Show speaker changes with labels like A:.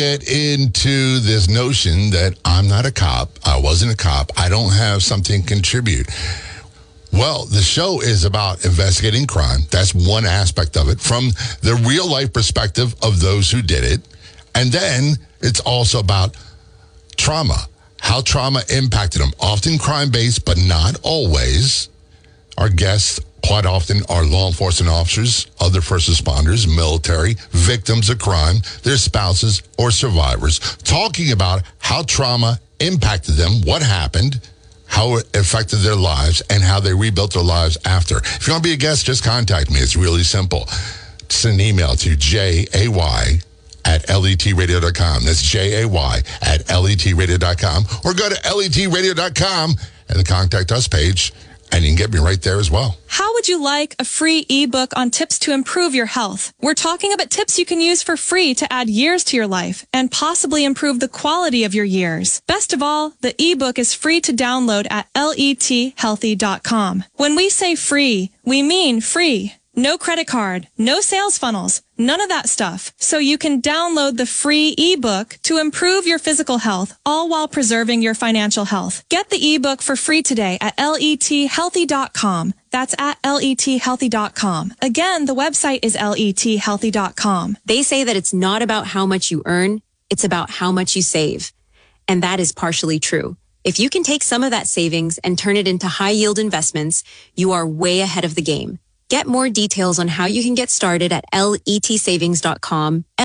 A: get into this notion that I'm not a cop, I wasn't a cop, I don't have something to contribute. Well, the show is about investigating crime. That's one aspect of it from the real life perspective of those who did it. And then it's also about trauma, how trauma impacted them. Often crime-based, but not always. Our guests quite often are law enforcement officers, other first responders, military, victims of crime, their spouses or survivors, talking about how trauma impacted them, what happened, how it affected their lives, and how they rebuilt their lives after. If you want to be a guest, just contact me. It's really simple. Send an email to jay@letradio.com. That's jay@letradio.com. Or go to letradio.com and the Contact Us page, and you can get me right there as well.
B: How would you like a free ebook on tips to improve your health? We're talking about tips you can use for free to add years to your life and possibly improve the quality of your years. Best of all, the ebook is free to download at lethealthy.com. When we say free, we mean free. No credit card, no sales funnels, none of that stuff. So you can download the free ebook to improve your physical health, all while preserving your financial health. Get the ebook for free today at lethealthy.com. That's at lethealthy.com. Again, the website is lethealthy.com.
C: They say that it's not about how much you earn, it's about how much you save. And that is partially true. If you can take some of that savings and turn it into high-yield investments, you are way ahead of the game. Get more details on how you can get started at letsavings.com.